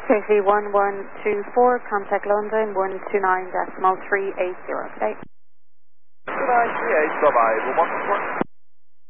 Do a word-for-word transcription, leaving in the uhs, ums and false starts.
K C one one two four, contact London one two nine decimal three eight zero. Okay. two nine three eight, bye bye, one one four.